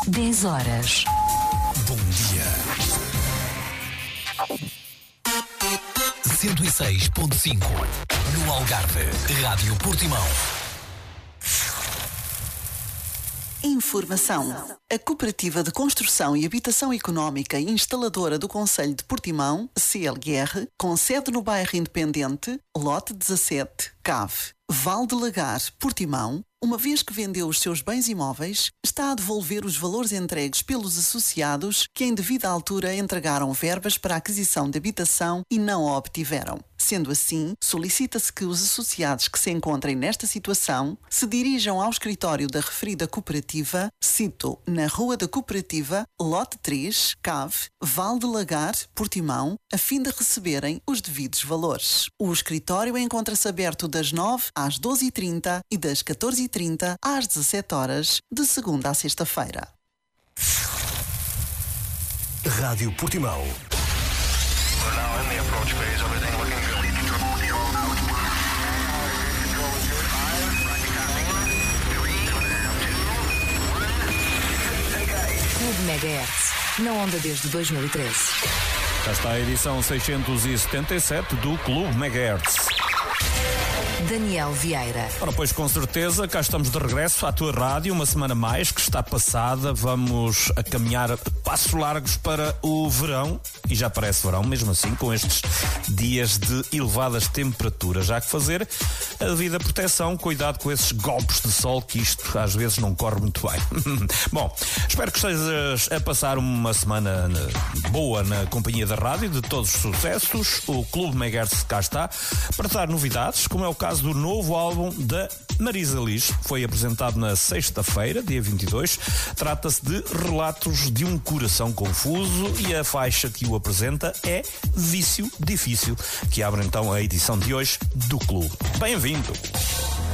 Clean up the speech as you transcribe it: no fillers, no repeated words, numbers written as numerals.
10 horas. Bom dia. 106.5 no Algarve. Rádio Portimão. Informação. A Cooperativa de Construção e Habitação Económica e Instaladora do Concelho de Portimão, CLR, com sede no bairro Independente, lote 17, CAV, Val de Lagar, Portimão, uma vez que vendeu os seus bens imóveis, está a devolver os valores entregues pelos associados que em devida altura entregaram verbas para a aquisição de habitação e não a obtiveram. Sendo assim, solicita-se que os associados que se encontrem nesta situação se dirijam ao escritório da referida cooperativa, cito, na Rua da Cooperativa, lote 3, CAV, Val de Lagar, Portimão, a fim de receberem os devidos valores. O escritório encontra-se aberto das 9 às 12h30 e das 14h30 às 17 horas, de segunda a sexta-feira. Rádio Portimão. Clube Megahertz, na onda desde 2013. Já está a edição 677 do Clube Megahertz. Daniel Vieira. Ora, pois com certeza, cá estamos de regresso à tua rádio, uma semana mais que está passada. Vamos a caminhar a passos largos para o verão, e já parece verão, mesmo assim, com estes dias de elevadas temperaturas. Já que fazer a devida proteção, cuidado com esses golpes de sol, que isto às vezes não corre muito bem. Bom, espero que estejas a passar uma semana boa na companhia da rádio, de todos os sucessos. O Clube Megahertz cá está para dar novidades, como é o caso do novo álbum da Marisa Liz. Foi apresentado na sexta-feira, dia 22. Trata-se de Relatos de um Coração Confuso e a faixa que o apresenta é Vício Difícil, que abre então a edição de hoje do Clube. Bem-vindo!